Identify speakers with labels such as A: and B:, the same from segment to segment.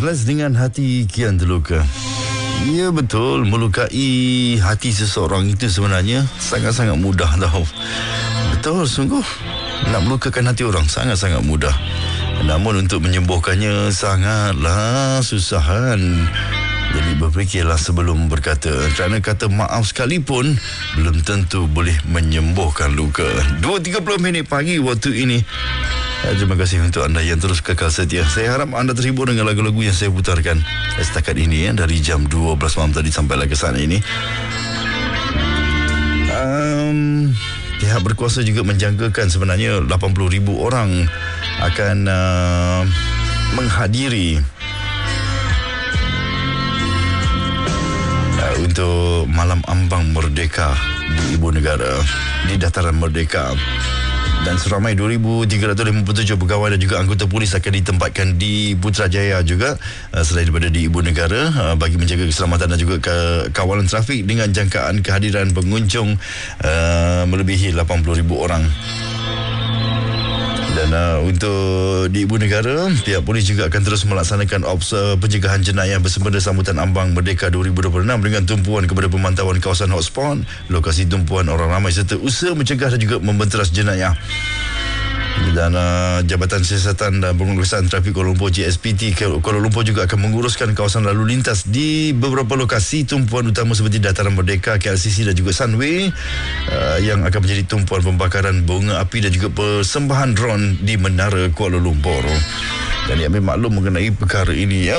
A: Ikhlas dengan hati kian terluka. Ya betul, melukai hati seseorang itu sebenarnya sangat-sangat mudah tau. Betul, sungguh. Nak melukakan hati orang sangat-sangat mudah. Namun untuk menyembuhkannya sangatlah susahan. Jadi berfikirlah sebelum berkata, kerana kata maaf sekalipun belum tentu boleh menyembuhkan luka. 2.30 pagi waktu ini. Terima kasih untuk anda yang terus kekal setia. Saya harap anda terhibur dengan lagu-lagu yang saya putarkan setakat ini dari jam 12 malam tadi sampai ke sana ini. Pihak berkuasa juga menjangkakan sebenarnya 80,000 orang akan menghadiri untuk Malam Ambang Merdeka di Ibu Negara, di Dataran Merdeka. Dan seramai 2,357 pegawai dan juga anggota polis akan ditempatkan di Putrajaya juga, selain daripada di Ibu Negara, bagi menjaga keselamatan dan juga kawalan trafik dengan jangkaan kehadiran pengunjung melebihi 80,000 orang. Dan untuk di Ibu Negara, pihak polis juga akan terus melaksanakan pencegahan jenayah bersempena sambutan Ambang Merdeka 2026 dengan tumpuan kepada pemantauan kawasan hotspot, lokasi tumpuan orang ramai serta usaha mencegah dan juga membenteras jenayah. Dan Jabatan Siasatan dan Pengurusan Trafik Kuala Lumpur JSPT Kuala Lumpur juga akan menguruskan kawasan lalu lintas di beberapa lokasi tumpuan utama seperti Dataran Merdeka, KLCC dan juga Sunway, yang akan menjadi tumpuan pembakaran bunga api dan juga persembahan drone di Menara Kuala Lumpur. Dan ambil maklum mengenai perkara ini ya.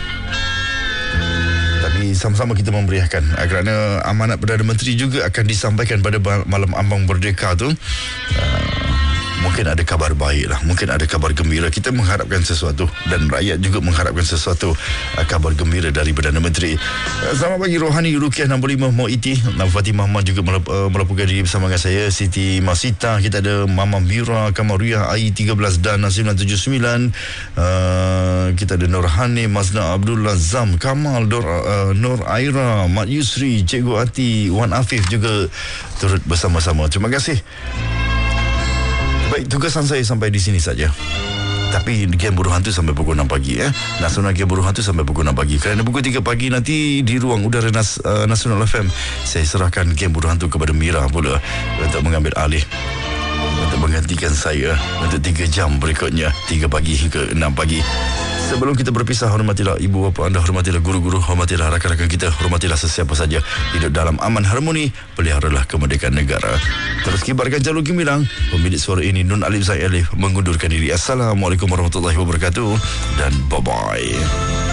A: Tapi sama-sama kita memeriahkan kerana amanat Perdana Menteri juga akan disampaikan pada Malam Ambang Merdeka tu. Mungkin ada kabar baik lah, mungkin ada kabar gembira. Kita mengharapkan sesuatu dan rakyat juga mengharapkan sesuatu, kabar gembira dari Perdana Menteri. Selamat pagi Rohani, Rukiah 65 Moiti, Fatimah Mahmud juga melaporkan diri bersama dengan saya, Siti Masita. Kita ada Mama Mira, Kamaria, AI13 dan 979. Kita ada Nurhani, Mazna Abdullah, Zam, Kamal, Nur Aira, Mat Yusri, Cikgu Ati, Wan Afif juga turut bersama-sama. Terima kasih. Baik, tugasan saya sampai di sini saja. Tapi Game Buruh Hantu sampai pukul 6 pagi ya. Nasional Game Buruh Hantu sampai pukul 6 pagi. Kerana pukul 3 pagi nanti di ruang udara Nasional FM, saya serahkan Game Buruh Hantu kepada Mira pula untuk mengambil alih, untuk menggantikan saya untuk 3 jam berikutnya, 3 pagi hingga 6 pagi. Sebelum kita berpisah, hormatilah ibu bapa anda, hormatilah guru-guru, hormatilah rakan-rakan kita, hormatilah sesiapa saja. Hidup dalam aman harmoni, peliharalah kemerdekaan negara. Terus kibarkan jalur gemilang. Pemilik suara ini Nun Alif Zaid Alif mengundurkan diri. Assalamualaikum warahmatullahi wabarakatuh dan bye-bye.